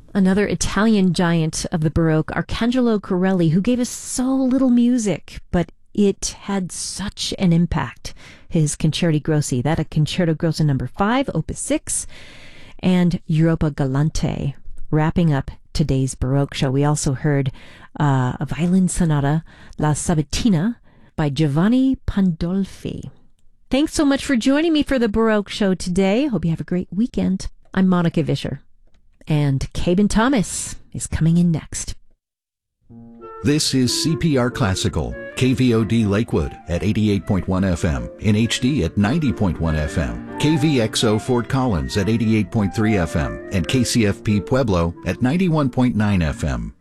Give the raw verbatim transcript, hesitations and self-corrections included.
Another Italian giant of the Baroque, Arcangelo Corelli, who gave us so little music, but it had such an impact. His Concerti Grossi, that a Concerto Grosso number five, opus six, and Europa Galante. Wrapping up today's Baroque show, we also heard uh, a violin sonata, La Sabatina, by Giovanni Pandolfi. Thanks so much for joining me for the Baroque show today. Hope you have a great weekend. I'm Monica Vischer, and Caben Thomas is coming in next. This is C P R Classical, K V O D Lakewood at eighty-eight point one F M, in H D at ninety point one F M, K V X O Fort Collins at eighty-eight point three F M, and K C F P Pueblo at ninety-one point nine F M.